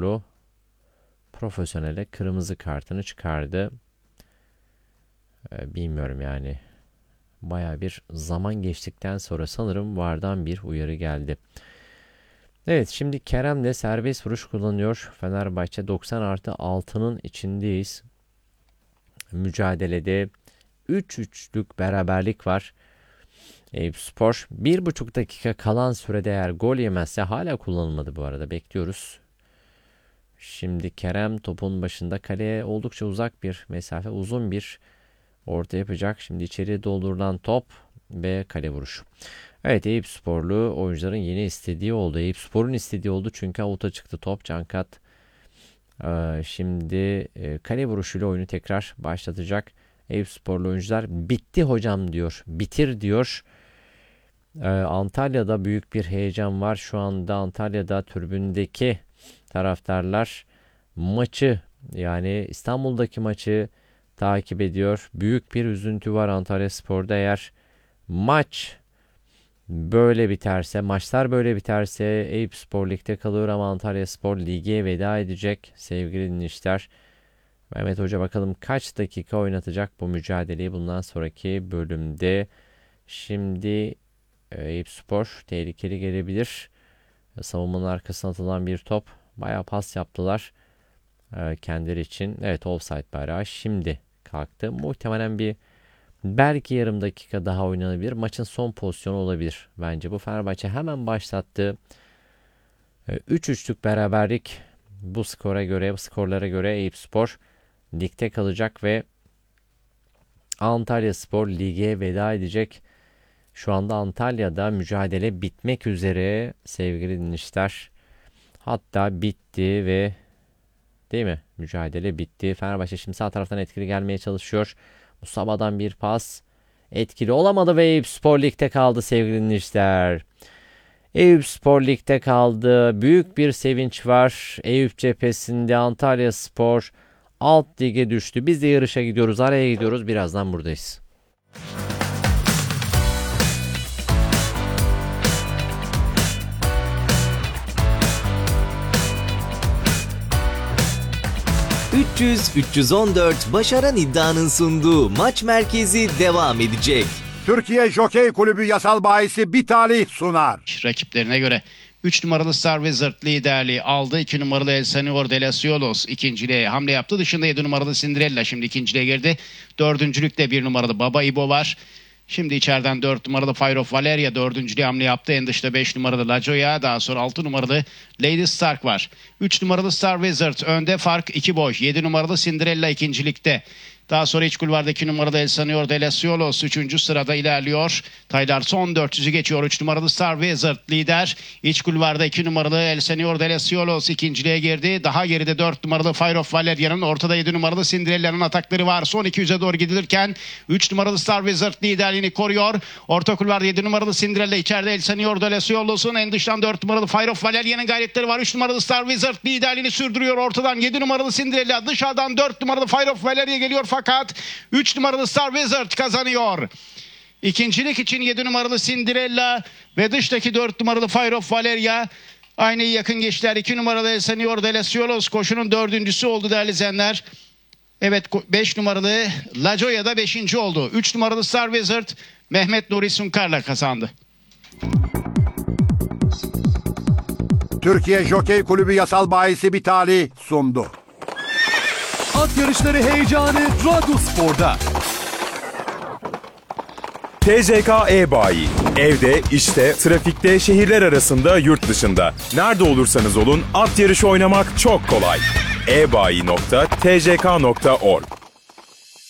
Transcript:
Eyüpsporlu profesyonele kırmızı kartını çıkardı. Bilmiyorum yani. Baya bir zaman geçtikten sonra sanırım VAR'dan bir uyarı geldi. Evet, şimdi Kerem de serbest vuruş kullanıyor. Fenerbahçe 90+6'nın içindeyiz. Mücadelede 3-3'lük beraberlik var. Eyüpspor 1,5 dakika kalan sürede eğer gol yemezse, hala kullanılmadı bu arada, bekliyoruz. Şimdi Kerem topun başında, kaleye oldukça uzak bir mesafe, uzun bir orta yapacak. Şimdi içeriye doldurulan top ve kale vuruşu. Evet, Eyüpsporlu oyuncuların yeni istediği oldu. Eyüpspor'un istediği oldu çünkü avuta çıktı top. Cankat şimdi kale vuruşuyla oyunu tekrar başlatacak. Eyüpsporlu oyuncular bitti hocam diyor. Bitir diyor. Antalya'da büyük bir heyecan var. Şu anda Antalya'da tribündeki taraftarlar maçı, yani İstanbul'daki maçı takip ediyor. Büyük bir üzüntü var Antalyaspor'da. Eğer maçlar böyle biterse Eyüpspor ligde kalıyor ama Antalyaspor lige veda edecek sevgili dinleyiciler. Mehmet Hoca bakalım kaç dakika oynatacak bu mücadeleyi bundan sonraki bölümde. Şimdi Eyüpspor tehlikeli gelebilir. Savunmanın arkasına atılan bir top. Bayağı pas yaptılar kendileri için. Evet, offside bayrağı şimdi kalktı. Muhtemelen belki yarım dakika daha oynanabilir. Maçın son pozisyonu olabilir bence. Bu Fenerbahçe hemen başlattı. 3-3'lük beraberlik bu skorlara göre Eyüpspor ligde kalacak ve Antalyaspor lige veda edecek. Şu anda Antalya'da mücadele bitmek üzere sevgili dinleyiciler. Hatta bitti ve değil mi? Mücadele bitti. Fenerbahçe şimdi sağ taraftan etkili gelmeye çalışıyor. Musaba'dan bir pas etkili olamadı ve Eyüpspor ligde kaldı sevgili dinleyiciler. Eyüpspor ligde kaldı. Büyük bir sevinç var. Eyüp cephesinde Antalyaspor alt lige düştü. Biz de yarışa gidiyoruz. Araya gidiyoruz. Birazdan buradayız. ...300-314 Başaran İddia'nın sunduğu Maç Merkezi devam edecek. Türkiye Jokey Kulübü yasal bahisi Bitali sunar. Rakiplerine göre 3 numaralı Star Wizard liderliği aldı. 2 numaralı El Senor de los Cielos ikinciliğe hamle yaptı. Dışında 7 numaralı Cinderella şimdi ikinciliğe girdi. Dördüncülükte 1 numaralı Baba İbo var. Şimdi içeriden 4 numaralı Fire of Valeria dördüncülüğe hamle yaptı. En dışta 5 numaralı La Joya, daha sonra 6 numaralı Lady Stark var. 3 numaralı Star Wizard önde, fark 2 boy. 7 numaralı Cinderella ikincilikte. Daha sonra iç kulvarda 2 numaralı El Senor de los Cielos 3. sırada ilerliyor. Taylar son 400'ü geçiyor. 3 numaralı Star Wizard lider. İç kulvarda 2 numaralı El Senor de los Cielos ikinciliğe girdi. Daha geride 4 numaralı Fire of Valeria'nın, ortada 7 numaralı Cinderella'nın atakları var. Son 200'e doğru gidilirken 3 numaralı Star Wizard liderliğini koruyor. Orta kulvarda 7 numaralı Cinderella, içeride El Senor de los Cielos'un, en dıştan 4 numaralı Fire of Valeria'nın gayretleri var. 3 numaralı Star Wizard liderliğini sürdürüyor. Ortadan 7 numaralı Cinderella, dışarıdan 4 numaralı Fire of Valeria geliyor fakat 3 numaralı Star Wizard kazanıyor. İkincilik için 7 numaralı Cinderella ve dıştaki 4 numaralı Fire of Valeria aynı yakın geçtiler. 2 numaralı El Senor de los Cielos koşunun dördüncüsü oldu değerli izleyenler. Evet, 5 numaralı La Joya da 5. oldu. 3 numaralı Star Wizard Mehmet Nuri Sunkar'la kazandı. Türkiye Jokey Kulübü yasal bahisi Bitali sundu. At yarışları heyecanı Radyospor'da. TCK E-Bayi. Evde, işte, trafikte, şehirler arasında, yurt dışında. Nerede olursanız olun at yarışı oynamak çok kolay. ebayi.tck.org